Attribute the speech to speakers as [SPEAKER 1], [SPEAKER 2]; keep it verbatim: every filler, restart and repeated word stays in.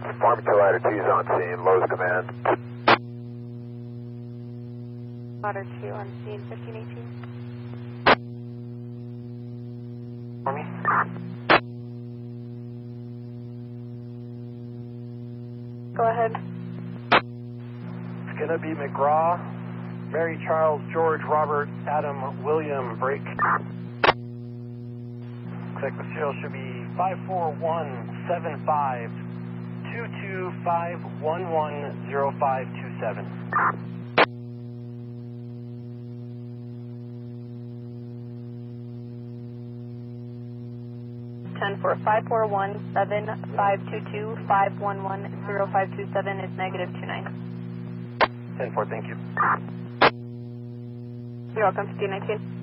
[SPEAKER 1] Farmington Ladder two is on scene, Lowe's command.
[SPEAKER 2] Ladder two on scene, fifteen eighteen.
[SPEAKER 3] For me?
[SPEAKER 2] Go ahead.
[SPEAKER 3] It's gonna be McGraw, Mary Charles, George, Robert, Adam, William, break. Looks like the serial should be five four one seven five two two five one one zero five two seven.
[SPEAKER 2] ten for five four one seven five two two five one one zero five two seven is negative two nine.
[SPEAKER 3] ten four, thank you.
[SPEAKER 2] You're welcome, fifteen nineteen.